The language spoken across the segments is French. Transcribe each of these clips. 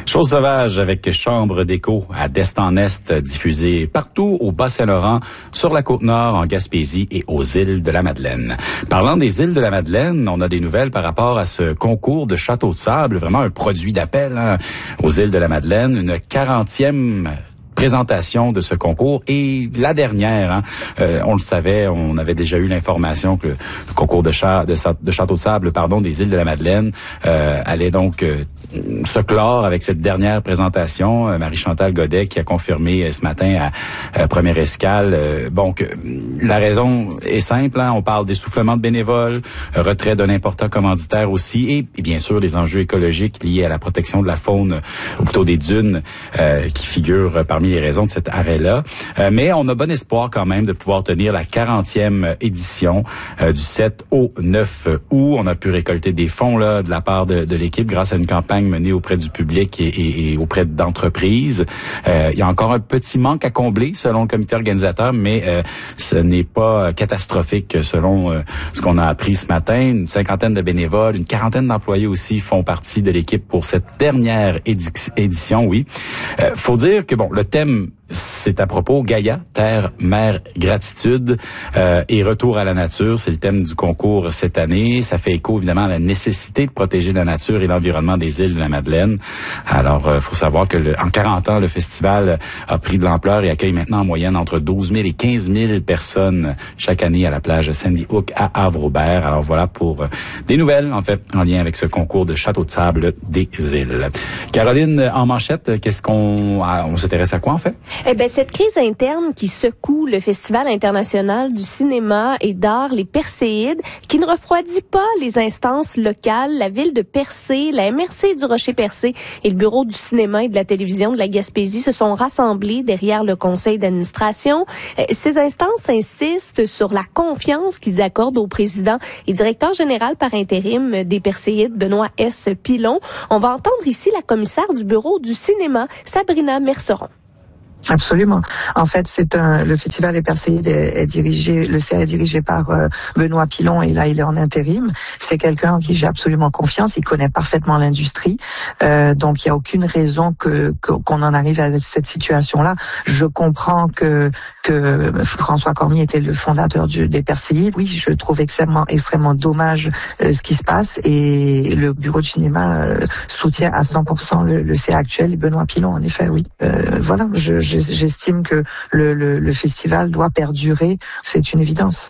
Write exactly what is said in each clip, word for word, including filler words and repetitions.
Chose sauvage avec Chambre d'écho à d'Est-en-Est, diffusée partout au Bas-Saint-Laurent, sur la Côte-Nord, en Gaspésie et aux îles de la Madeleine. Parlant des îles de la Madeleine, on a des nouvelles par rapport à ce concours de château de sable, vraiment un produit d'appel hein, aux îles de la Madeleine, une quarantième présentation de ce concours et la dernière, hein, euh, on le savait, on avait déjà eu l'information que le, le concours de, cha, de, de château de sable, pardon, des îles de la Madeleine euh, allait donc euh, se clore avec cette dernière présentation. Euh, Marie-Chantal Godet qui a confirmé euh, ce matin à, à Première Escale. Euh, bon, que, la raison est simple, hein, on parle d'essoufflement de bénévoles, retrait d'un important commanditaire aussi et, et bien sûr les enjeux écologiques liés à la protection de la faune, ou plutôt des dunes euh, qui figurent parmi les raisons de cet arrêt-là. Euh, mais on a bon espoir quand même de pouvoir tenir la quarantième édition euh, du sept au neuf août. On a pu récolter des fonds là de la part de, de l'équipe grâce à une campagne menée auprès du public et, et, et auprès d'entreprises. Euh, il y a encore un petit manque à combler selon le comité organisateur, mais euh, ce n'est pas catastrophique selon euh, ce qu'on a appris ce matin. Une cinquantaine de bénévoles, une quarantaine d'employés aussi font partie de l'équipe pour cette dernière édi- édition, oui. Euh, faut dire que bon, le thème, c'est à propos Gaïa, terre, mer, gratitude euh, et retour à la nature. C'est le thème du concours cette année. Ça fait écho évidemment à la nécessité de protéger la nature et l'environnement des îles de la Madeleine. Alors, euh, faut savoir que le, en quarante ans, le festival a pris de l'ampleur et accueille maintenant en moyenne entre douze mille et quinze mille personnes chaque année à la plage Sandy Hook à Havre-Aubert. Alors voilà pour euh, des nouvelles en fait en lien avec ce concours de château de sable des îles. Caroline, en manchette, qu'est-ce qu'on on s'intéresse à quoi en fait? Eh ben, cette crise interne qui secoue le Festival international du cinéma et d'art, les Perséides, qui ne refroidit pas les instances locales, la ville de Percé, la M R C du Rocher-Percé et le Bureau du cinéma et de la télévision de la Gaspésie se sont rassemblés derrière le conseil d'administration. Ces instances insistent sur la confiance qu'ils accordent au président et directeur général par intérim des Perséides, Benoît S. Pilon. On va entendre ici la commissaire du Bureau du cinéma, Sabrina Merceron. Absolument. En fait, c'est un le festival des Perséides est, est dirigé, le C A est dirigé par euh, Benoît Pilon et là il est en intérim. C'est quelqu'un en qui j'ai absolument confiance. Il connaît parfaitement l'industrie, euh, donc il y a aucune raison que, que qu'on en arrive à cette situation-là. Je comprends que que François Cormier était le fondateur du, des Perséides. Oui, je trouve extrêmement extrêmement dommage euh, ce qui se passe et le bureau du cinéma euh, soutient à cent pour cent le, le C A actuel et Benoît Pilon. En effet, oui. Euh, voilà. Je, je J'estime que le, le, le festival doit perdurer, c'est une évidence.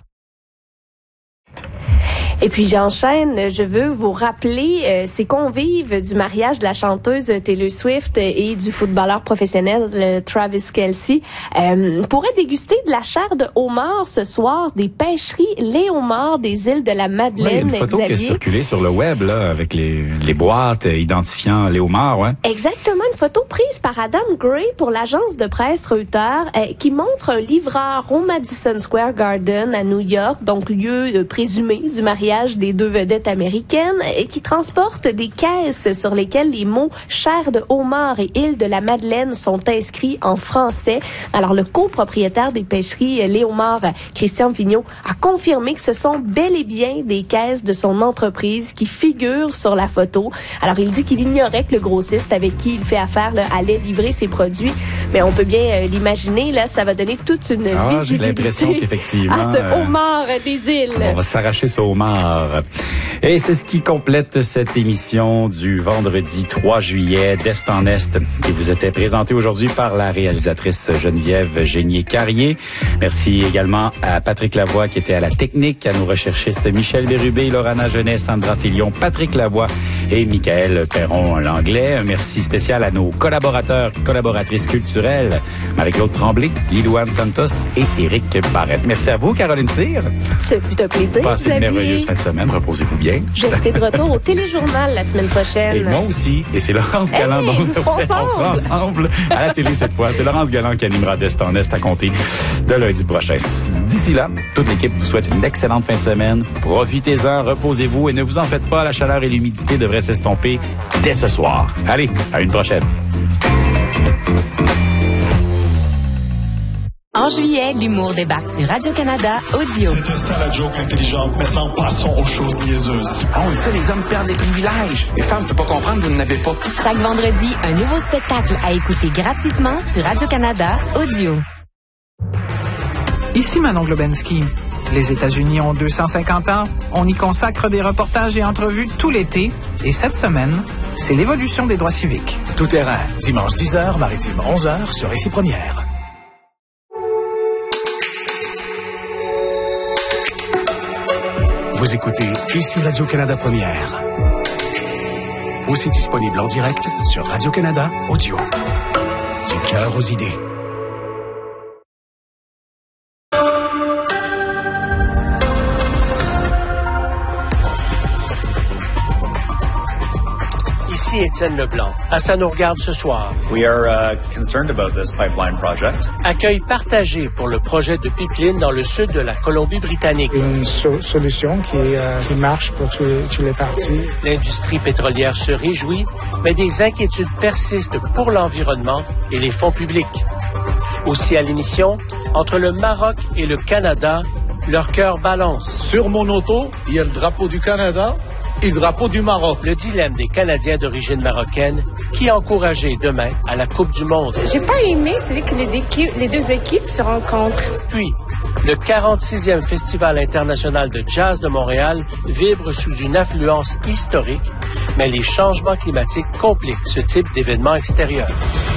Et puis j'enchaîne, je veux vous rappeler euh, ces convives du mariage de la chanteuse Taylor Swift et du footballeur professionnel euh, Travis Kelce euh, pourraient déguster de la chair de homard ce soir des pêcheries Les Homards des îles de la Madeleine. Oui, il y a une photo Xavier. qui a circulé sur le web là, avec les, les boîtes identifiant les homards. Ouais. Exactement, une photo prise par Adam Gray pour l'agence de presse Reuters euh, qui montre un livreur au Madison Square Garden à New York, donc lieu euh, présumé du mariage des deux vedettes américaines et qui transportent des caisses sur lesquelles les mots chair de homard et île de la Madeleine sont inscrits en français. Alors, le copropriétaire des pêcheries Les Homards, Christian Vigneault, a confirmé que ce sont bel et bien des caisses de son entreprise qui figurent sur la photo. Alors, il dit qu'il ignorait que le grossiste avec qui il fait affaire là, allait livrer ses produits, mais on peut bien euh, l'imaginer, là, ça va donner toute une ah, visibilité j'ai l'impression qu'effectivement, à ce euh, homard des îles. On va s'arracher ce homard. Et c'est ce qui complète cette émission du vendredi trois juillet d'Est en Est qui vous était présentée aujourd'hui par la réalisatrice Geneviève Génier-Carrier. Merci également à Patrick Lavoie qui était à la technique, à nos recherchistes Michel Bérubé, Laurana Genet, Sandra Fillion, Patrick Lavoie et Michael Perron-Langlais. Un merci spécial à nos collaborateurs, collaboratrices culturelles, Marie-Claude Tremblay, Lilouane Santos et Éric Barrette. Merci à vous, Caroline Cyr. Ce fut un plaisir. Passez une merveilleuse fin de semaine. Reposez-vous bien. Je serai de retour au téléjournal la semaine prochaine. Et moi aussi. Et c'est Laurence hey, Galland. Donc, nous serons on sera ensemble à la télé cette fois. C'est Laurence Galland qui animera d'Est en Est à compter de lundi prochain. D'ici là, toute l'équipe vous souhaite une excellente fin de semaine. Profitez-en, reposez-vous et ne vous en faites pas. La chaleur et l'humidité devraient s'estomper dès ce soir. Allez, à une prochaine. En juillet, l'humour débarque sur Radio-Canada Audio. C'était ça la joke intelligente. Maintenant, passons aux choses niaiseuses. Ah, on le sait, les hommes perdent des privilèges. Les femmes, tu peux pas comprendre, vous n'en avez pas. Chaque vendredi, un nouveau spectacle à écouter gratuitement sur Radio-Canada Audio. Ici Manon Globensky. Les États-Unis ont deux cent cinquante ans. On y consacre des reportages et entrevues tout l'été. Et cette semaine, c'est l'évolution des droits civiques. Tout terrain, dimanche dix heures, maritime onze heures, sur Ici Première. Vous écoutez Ici Radio-Canada Première. Aussi disponible en direct sur Radio-Canada Audio. Du cœur aux idées. Ici Étienne Leblanc. À Ça nous regarde ce soir. We are uh, concerned about this pipeline project. Accueil partagé pour le projet de pipeline dans le sud de la Colombie-Britannique. Une so- solution qui, euh, qui marche pour tous les parties. L'industrie pétrolière se réjouit, mais des inquiétudes persistent pour l'environnement et les fonds publics. Aussi à l'émission, entre le Maroc et le Canada, leur cœur balance. Sur mon auto, il y a le drapeau du Canada et le drapeau du Maroc. Le dilemme des Canadiens d'origine marocaine qui encourager demain à la Coupe du Monde. J'ai pas aimé, c'est que les, équipes, les deux équipes se rencontrent. Puis, le quarante-sixième Festival international de jazz de Montréal vibre sous une affluence historique, mais les changements climatiques compliquent ce type d'événement extérieur.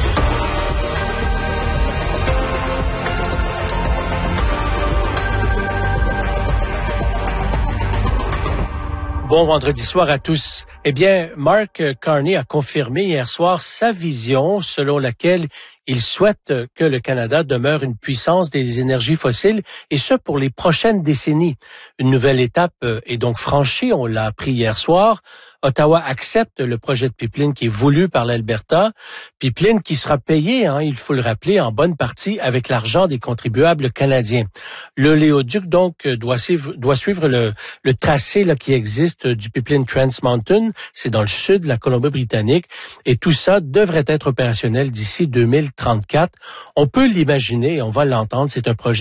Bon vendredi soir à tous. Eh bien, Mark Carney a confirmé hier soir sa vision selon laquelle il souhaite que le Canada demeure une puissance des énergies fossiles, et ce pour les prochaines décennies. Une nouvelle étape est donc franchie, on l'a appris hier soir. Ottawa accepte le projet de pipeline qui est voulu par l'Alberta, pipeline qui sera payé, hein, il faut le rappeler, en bonne partie avec l'argent des contribuables canadiens. Le Léoduc, donc, doit suivre, doit suivre le, le tracé là, qui existe du pipeline Trans Mountain, c'est dans le sud de la Colombie-Britannique, et tout ça devrait être opérationnel d'ici deux mille trente-quatre. On peut l'imaginer, on va l'entendre, c'est un projet